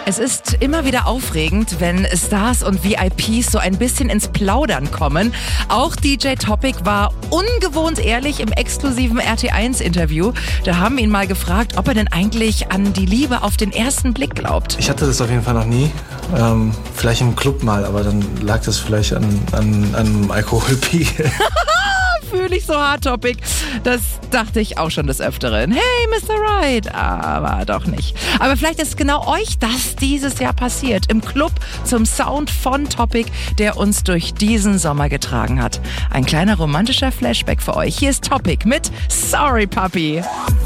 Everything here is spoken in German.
Es ist immer wieder aufregend, wenn Stars und VIPs so ein bisschen ins Plaudern kommen. Auch DJ Topic war ungewohnt ehrlich im exklusiven RT1-Interview. Da haben ihn mal gefragt, ob er denn eigentlich an die Liebe auf den ersten Blick glaubt. Ich hatte das auf jeden Fall noch nie. Vielleicht im Club mal, aber dann lag das vielleicht an einem Alkoholpegel. Fühle ich so hart, Topic. Das dachte ich auch schon des Öfteren. Hey, Mr. Right. Aber doch nicht. Aber vielleicht ist genau euch das dieses Jahr passiert. Im Club zum Sound von Topic, der uns durch diesen Sommer getragen hat. Ein kleiner romantischer Flashback für euch. Hier ist Topic mit Sorry Puppy.